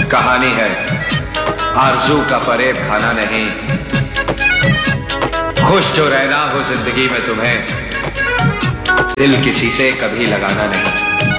कहानी है आरज़ू का फरेब खाना नहीं। खुश जो रहना हो जिंदगी में तुम्हें, दिल किसी से कभी लगाना नहीं।